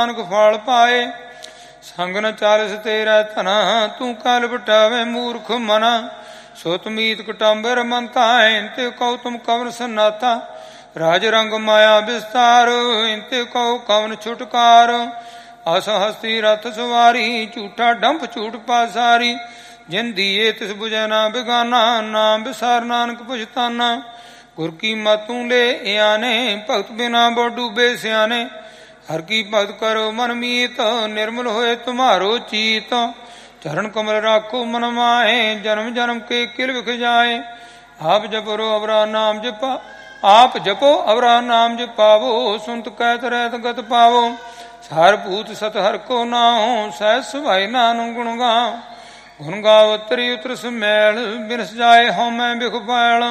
ਨਾਨਕ ਫਲ ਪਾਏ। ਸੰਗ ਨ ਚਾਲਿਸ ਤੇਰਾ ਧਨਾ, ਤੂੰ ਕਲ ਬਟਾਵੇ ਮੂਰਖ ਮਨਾ। ਸੁਤ ਮੀਤ ਕਟੰਬਰ ਮੰਤਾ, ਇੰਤੇ ਕਉ ਤੁਮ ਕਵਨ ਸਨਾਥਾ। ਰਾਜ ਰੰਗ ਮਾਇਆ ਵਿਸਤਾਰ, ਇੰਤੇ ਕਉ ਕਵਨ ਛੁਟਕਾਰ। ਅਸ ਹਸਤੀ ਰਥ ਸਵਾਰੀ, ਝੂਠਾ ਡੰਪ ਝੂਠ ਪਾਸਾਰੀ। ਜਿਨ ਦੀਏ ਤਿਸ ਬੁਝੈ ਨਾ ਬਿਗਾਨਾ, ਨਾਮ ਵਿਸਾਰ ਨਾਨਕ ਪੁਛਤਾਨਾ। ਗੁਰ ਕੀ ਮਤਿ ਤੂੰ ਲੈ ਆਨੇ, ਭਗਤ ਬਿਨਾ ਬੋ ਡੂਬੇ ਸਿਆਨੇ। ਹਰ ਕੀ ਭਗਤ ਕਰੋ ਮਨ ਮੀਤ, ਨਿਰਮਲ ਹੋਏ ਤੁਮਾਰੋ ਚੀਤ। ਚਰਨ ਕਮਲ ਰਾਖੋ ਮਨ ਮਾਏ, ਜਨਮ ਜਨਮ ਕੇ ਕਿਲ ਵਿਖ ਜਾਏ। ਆਪ ਜਪੋ ਅਵਰਾ ਨਾਮ ਜਪਾ, ਆਪ ਜਪੋ ਅਵਰਾ ਨਾਮ ਜਪਾਵੋ। ਸੁਨਤ ਕਹਿਤ ਰਹਿਤ ਗਤ ਪਾਵੋ। ਸਾਰ ਭੂਤ ਸਤ ਹਰ ਕੋ ਨਾਉ, ਸਹਿ ਸੁਭਾਈ ਨਾਨਕ ਗੁਣ ਗਾਉ। ਗੁਣ ਗਾਵ ਉਤਰੀ ਉਤਰ ਸਮੈਲ, ਬਿਨਸ ਜਾਏ ਹਉ ਮੈਂ ਬਿਖ ਪੈਲ।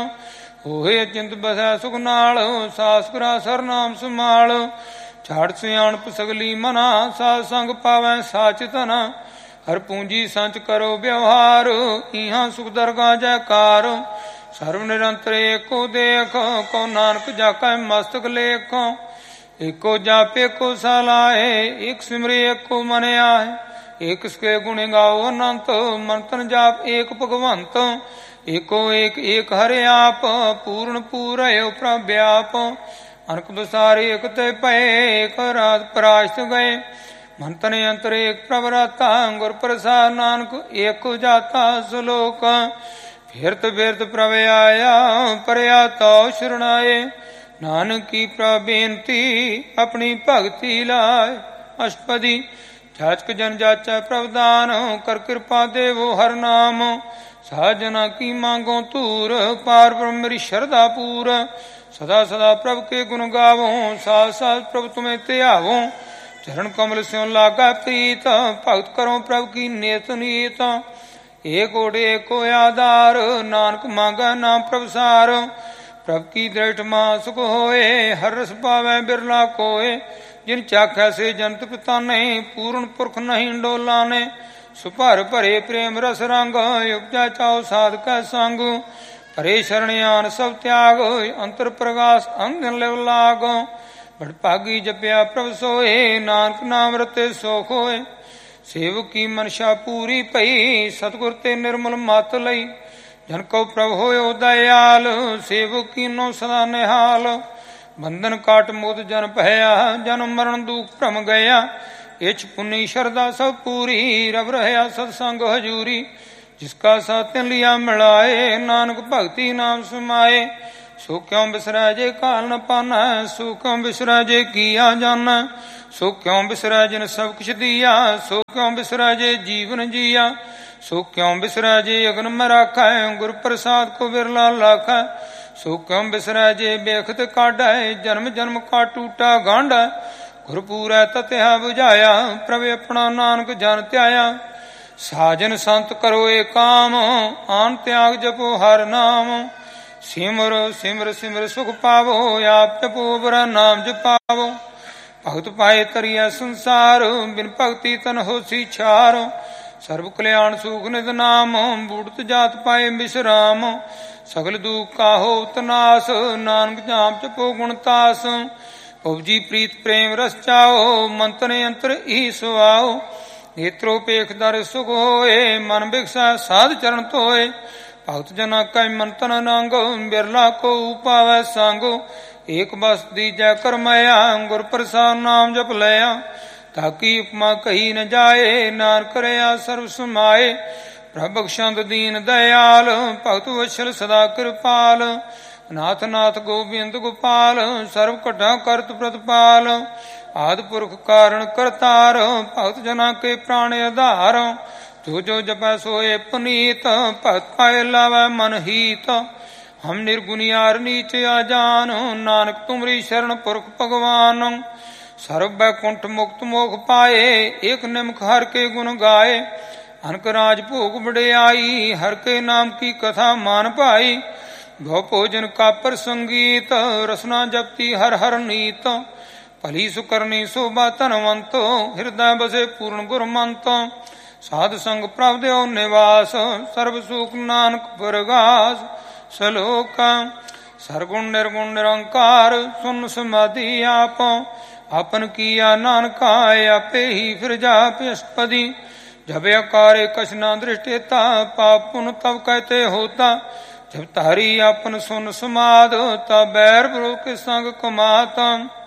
ਹੋਏ ਅਚਿੰਤ ਬਸੈ ਸੁਖ ਨਾਲ, ਸਾਸ ਕਰਾ ਸਰ ਨਾਮ ਸੰਭਾਲ। ਛਾੜ ਸਿਆਣਪ ਸਗਲੀ ਮਨਾ, ਸਾਧ ਸੰਗ ਪਾਵੈ ਸਾਚ ਧਨਾ। ਹਰ ਪੂੰਜੀ ਸੰਚ ਕਰੋ ਵਿਵਹਾਰ, ਇਹਾਂ ਸੁਖ ਦਰਗਾ ਜੈਕਾਰ। ਸਰਵ ਨਿਰੰਤਰ ਏਕੋ ਦੇਖ, ਕੋ ਨਾਨਕ ਜਾਕੈ ਮਸਤਕ ਲੇਖ। ਏਕੋ ਜਾਪੇ ਕੋ ਸਲਾਹੇ, ਏਕ ਸਿਮਰੇ ਏਕੋ ਮਨ ਆਏ। ਏਕ ਸਕੇ ਗੁਣ ਗਾਓ ਅਨੰਤ, ਮਨ ਤਨ ਜਾਪ ਏਕ ਭਗਵੰਤ। ਏਕੋ ਏਕ ਏਕ ਹਰਿ ਆਪ, ਪੂਰਨ ਪੂਰਯ ਪ੍ਰਭ ਵਿਆਪ। ਅਨਕ ਬਸਾਰੇ ਏਕ ਤੇ ਪਏ, ਏਕ ਰਾਤ ਪਰਾਸ਼ਤ ਗਏ। ਮਨ ਤਨ ਅੰਤਰ ਏਕ ਪ੍ਰਭ ਰਾਤਾ, ਗੁਰ ਪ੍ਰਸਾਦ ਨਾਨਕ ਏਕੋ ਜਾਤਾ ਸਲੋਕ। ਫਿਰਤ ਫਿਰਤ ਪ੍ਰਭ ਆਇਆ, ਪਰਿਆ ਤਉ ਸ਼ਰਣਾਏ। ਨਾਨਕ ਕੀ ਪ੍ਰਭ ਬੇਨਤੀ, ਆਪਣੀ ਭਗਤੀ ਲਾਏ। ਅਸ਼ਟਪਦੀ ਜਾਚਕ ਜਨ ਜਾਚੈ ਪ੍ਰਭ ਦਾਨ, ਕਰ ਕਿਰਪਾ ਦੇਵੋ ਹਰ ਨਾਮ। ਸਾਜਨਾ ਕੀ ਮੰਗੋ ਧੂਰ, ਪਾਰ ਬ੍ਰਹਮ ਮੇਰੀ ਸ਼ਰਧਾ ਪੂਰ। ਸਦਾ ਸਦਾ ਪ੍ਰਭ ਕੇ ਗੁਣ ਗਾਵੋ, ਸਾਥ ਸਾਥ ਪ੍ਰਭ ਤੁਮੇ ਧਿਆਵੋ। ਚਰਨ ਕਮਲ ਸਿਉ ਲਾਗਾ ਪ੍ਰੀਤ, ਭਗਤ ਕਰੋ ਪ੍ਰਭ ਕੀ ਨੇਤ ਨੀਤ। ਏਕ ਓੜੇ ਏਕੋ ਆਧਾਰ, ਨਾਨਕ ਮੰਗੈ ਨਾਮ ਪ੍ਰਭ ਸਾਰ। ਪ੍ਰਭ ਕੀ ਦ੍ਰਿਸ਼ਟ ਮਾ ਸੁਖ ਹੋਏ, ਹਰ ਰਸ ਪਾਵੈ ਬਿਰਲਾ ਕੋਏ। ਜਿਨ ਚਾਖੈ ਸੇ ਜਨਤ ਪਿਤਾ ਨਹੀਂ, ਪੂਰਨ ਪੁਰਖ ਨਹੀਂ ਡੋਲਾਨੇ। ਸੁਭਰ ਭਰੇ ਪ੍ਰੇਮ ਰਸ ਰੰਗ, ਉਪਜੈ ਚਾਉ ਸਾਧਕੈ ਸੰਗ। ਭਰੇ ਸ਼ਰਨ ਆਨ ਸਭ ਤਿਆਗ, ਅੰਤਰ ਪ੍ਰਗਾਸ ਅੰਗਨ ਲਿਵ ਲਾਗ। ਬੜ ਭਾਗੀ ਜਪਿਆ ਪ੍ਰਭ ਸੋਏ, ਨਾਨਕ ਨਾਮ ਰਤੇ ਸੋਖ ਹੋਏ। ਸੇਵਕ ਕੀ ਮਨਸ਼ਾ ਪੂਰੀ ਪਈ, ਸਤਿਗੁਰ ਤੇ ਨਿਰਮਲ ਮਤ ਲਈ। ਜਨ ਕਉ ਪ੍ਰਭ ਹੋਇਓ ਦਇਆਲ, ਸੇਵਕ ਕੀਨੋ ਸਦਾ ਨਿਹਾਲ। ਬੰਧਨ ਕਾਟ ਮੁਕਤ ਜਨ ਭਇਆ, ਜਨਮ ਮਰਨ ਦੁਖ ਭ੍ਰਮ ਗਿਆ। ਇਛ ਪੁੰਨੀ ਸ਼ਰਧਾ ਸਭ ਪੂਰੀ, ਰਵ ਰਹਿਆ ਸਤ ਸੰਗ ਹਜੂਰੀ। ਜਿਸ ਕਾ ਸਾਥ ਤਿਨ ਲਿਆ ਮਿਲਾਏ, ਨਾਨਕ ਭਗਤੀ ਨਾਮ ਸਮਾਏ। ਸੋ ਕਿਉ ਬਿਸਰੈ ਜੇ ਕਾਲ ਨ ਪਾਨੈ, ਸੋ ਕਿਉ ਬਿਸਰੈ ਜੇ ਕੀਆ ਜਾਨੈ। ਸੋ ਕਿਉ ਬਿਸਰੈ ਜਿਨ ਸਭ ਕੁਛ ਦੀਆ, ਸੋ ਕਿਉ ਬਿਸਰੈ ਜੇ ਜੀਵਨ ਜੀਆ। ਸੋ ਕਿਉ ਬਿਸਰੈ ਜੇ ਅਗਨ ਮੈਂ ਰਾਖੈ, ਗੁਰ ਪ੍ਰਸਾਦ ਕੋ ਬਿਰਲਾ ਲਾਖੈ। ਸੋ ਕਿਉ ਬਿਸਰੈ ਜੇ ਬੇਖਤ ਕਾਢੈ, ਜਨਮ ਜਨਮ ਕਾ ਟੂਟਾ ਗਾਂਢੈ। ਗੁਰ ਪੂਰੈ ਤਤਿਆ ਬੁਝਾਇਆ, ਪ੍ਰਭ ਆਪਣਾ ਨਾਨਕ ਜਨ ਧਿਆਇਆ। ਸਾਜਨ ਸੰਤ ਕਰੋ ਏ ਕਾਮ, ਆਨ ਤਿਆਗ ਜਪੋ ਹਰ ਨਾਮ। ਸਿਮਰ ਸਿਮਰ ਸਿਮਰ ਸੁਖ ਪਾਵੋ, ਆਪ ਜਪੋ ਬਰਾ ਨਾਮ ਜਪਾਵੋ। ਭਗਤ ਪਾਏ ਤਰੀਐ ਸੰਸਾਰ, ਬਿਨ ਭਗਤੀ ਤਨ ਹੋਸੀ ਛਾਰ। ਸਰਬ ਕਲਿਆਣ ਸੁਖ ਨਿਤ ਨਾਮ, ਬੂੜਤ ਜਾਤ ਪਾਏ ਬਿਸਰਾਮ। ਸਗਲ ਦੁਖ ਕਾਹੋ ਤਨਾਸ, ਨਾਨਕ ਜਾਪ ਜਪੋ ਗੁਣ ਤਾਸ। ਉਪਜੀ ਪ੍ਰੀਤ ਪ੍ਰੇਮ ਰਸ ਚਾਓ, ਮੰਤਨ ਅੰਤਰ ਈ ਸੁਆਓ। ਨੇਤਰੋ ਪੇਖ ਦਰ ਸੁਖ ਹੋਏ, ਮਨ ਬਿਖਸੈ ਸਾਧ ਚਰਨ ਧੋਏ। ਭਗਤ ਜਨਾ ਕੈ ਮਨ ਤਨ ਨੰਗ, ਬਿਰਲਾ ਕੋ ਪਾਵੈ ਸੰਗ। ਏਕ ਬਸ ਦੀਜੈ ਕਰਮਇਆ, ਗੁਰ ਪ੍ਰਸਾਦ ਨਾਮ ਜਪ ਲਿਆ। ਤਾਕੀ ਉਪਮਾ ਕਹੀ ਨ ਜਾਏ, ਨਾਨਕ ਕਰਿਆ ਸਰਬ ਸਮਾਏ। ਪ੍ਰਭ ਬਖਸ਼ੰਦ ਦੀਨ ਦਇਆਲ, ਭਗਤ ਵਛਲ ਸਦਾ ਕਿਰਪਾਲ। ਨਾਥ ਨਾਥ ਗੋਬਿੰਦ ਗੋਪਾਲ, ਸਰਬ ਕਟਾ ਕਰਤ ਪ੍ਰਤਪਾਲ। ਆਦਿ ਪੁਰਖ ਕਾਰਣ ਕਰਤਾਰ, ਭਗਤ ਜਨਾ ਕੇ ਪ੍ਰਾਣ ਆਧਾਰ। ਜੋ ਜੋ ਜਪੈ ਸੋਏ ਪੁਨੀਤ, ਭਗਤ ਪਾਏ ਲਾਵੈ ਮਨ ਹੀਤ। ਹਮ ਨਿਰਗੁਣਿਆਰ ਨੀਚ ਆਜਾਨ, ਨਾਨਕ ਤੁਮਰੀ ਸ਼ਰਨ ਪੁਰਖ ਭਗਵਾਨ। ਸਰਬ ਬੈਕੁੰਠ ਮੁਕਤ ਮੋਖ ਪਾਏ, ਏਕ ਨਿਮਕ ਹਰ ਕੇ ਗੁਣ ਗਾਏ। ਅਨਕ ਰਾਜ ਭੋਗ ਵਡਿਆਈ, ਹਰ ਕੇ ਨਾਮ ਕੀ ਕਥਾ ਮਾਨ ਭਾਈ। ਗੋ ਭੋਜਨ ਕਾ ਪ੍ਰਸੰਗੀਤ, ਰਸਨਾ ਜਪਤੀ ਹਰ ਹਰ ਨੀਤ। ਭਲੀ ਸੁਕਰਨੀ ਸੋਭਾ ਧਨਵੰਤ, ਹਿਰਦੈ ਬਸੇ ਪੂਰਨ ਗੁਰਮੰਤ। ਸਾਧ ਸੰਗ ਪ੍ਰਭ ਦਿਓ ਨਿਵਾਸ, ਸਰਬ ਸੁਖ ਨਾਨਕ ਪ੍ਰਗਾਸ। ਸਲੋਕ ਸਰਗੁਣ ਨਿਰਗੁਣ ਨਿਰੰਕਾਰ, ਸੁਨ ਸਮਾਧੀ ਆਪ। आपन किया नानका आपे ही फिर जाप अष्टपदी। जब अकारे कछ न दृष्टिता पाप पुन तब कहते होता। जब तारी आपन सुन समाद तब बैर ब्रो के संग कमाता।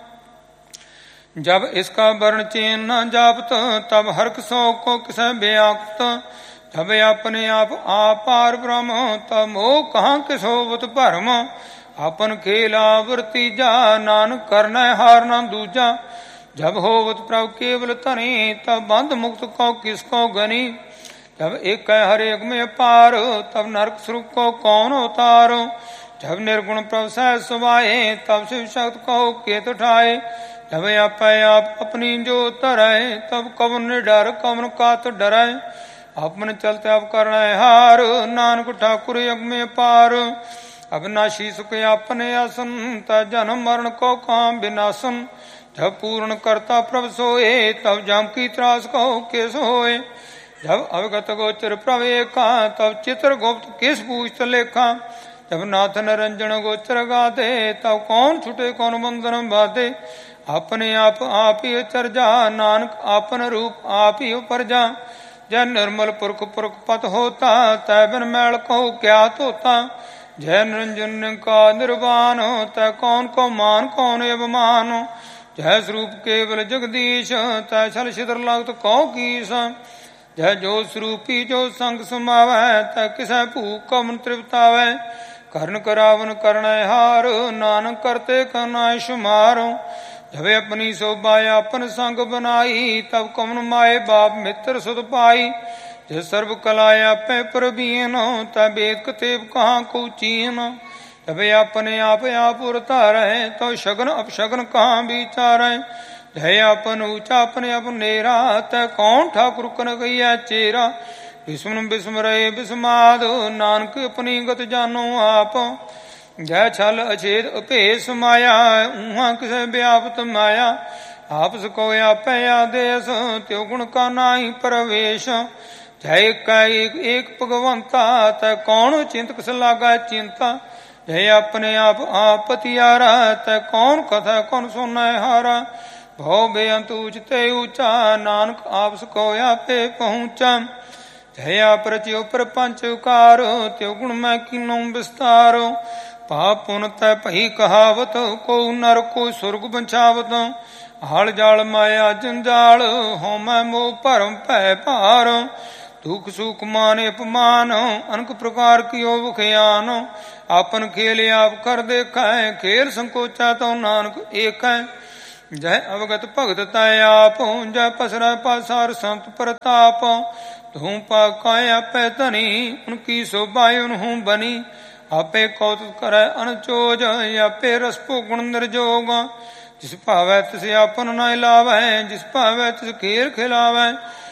जब इसका वर्ण चेन न जापत तब हर्क सौ को किस व्याक्त। जब अपने आप आपार ब्रह्म तब मोह कहाँ किस होवत भरम। आपन खेला वृत्ति जा नानक करना हार न दूजा। जब होवत प्रभु केवल तने तब बंध मुक्त को किसको गनी। जब एक हर एक में पार तब नरक स्वरूप को कौन उतारो। जब निर्गुण प्रभु सह सुभाए तब शिव शक्त को केत उठाए। जब आप अपनी जो तरह तब कवन निडर कवन कात डराए। अपन चलते अब करना हार नानक ठाकुर यज्ञ में पार। अब नाशी सुख अपने आसन तब जन्म मरण को काम विनाशन। जब पूर्ण करता प्रभ सोए तब जम की त्रास को किस होए। जब अवगत गोचर प्रवेका तब चित्र गुप्त किस पूछत लेखा। जब नाथ निरंजन गोचर गाते तब कौन छुटे कौन बंधन बाधे। अपने आप ही चर्जा नानक आपन रूप आप ही उपरजा। जय निर्मल पुरख पुरख पत होता तय बिन मैल को क्या तोता। जय निरंजन का निर्वाण तय कौन को मान कौन अभिमान। जय स्वरूप केवल जगदीश तय छल छिद्र लगत कौ कीस। जय जो स्वरूपी जो संग समावै तय किस भूख कवन तृप्तावै। कर्ण करावन करण हार नानक करते करना शुमारो। जब अपनी शोभा अपन संग बनाई तब कवन माए बाप मित्र सुध पाई। जब सर्व कला आपे प्रवीण तब वेद कतेब कहाँ को चीन। जब अपने आप उरता रहे तो शगन अपशगन कहाँ विचारे। जय अपन ऊंचा अपने अपनेरा तय कौन ठाकुर कन गैया चेरा। विस्म विस्म रहे विस्माद नानक अपनी गत जानो आप। जय छल अछेद अपेस माया उहाँ किस व्यापत माया। आपस को आपे आदेश त्यो गुण का नाई प्रवेश। जय एक भगवंता तय कौन चिंत किस लागा चिंता। जय अपने आप पतियारा तय कौन कथा कौन सुना हारा। भव बेअंत ऊंचते ऊंचा नानक आपस को आपे पहुंचा। जय आप रचियो प्रपंच उकारो त्यो गुण मैं किनो विस्तारो। पाप पुन तय पही कहावत को नर को स्वर्ग बचावत। हाल जाल माया जंजाल हो मैं मोह परम पै पार। दुख सुख माने अपमान अनक प्रकार कियो बुखयान। आपन खेल आप कर देखा खेल संकोचा तो नानक एक है। जय अवगत भगत तय आप जय पसरा पासार संत प्रताप। धूम पाकाया पै धनी उनकी शोभा उन्हू बनी। आपे कौतुक करे अनचोज आपे रसपो गुण निर्जोग। जिस भावै तिस आपन न लावै जिस भावै तिस खेल खिलावै।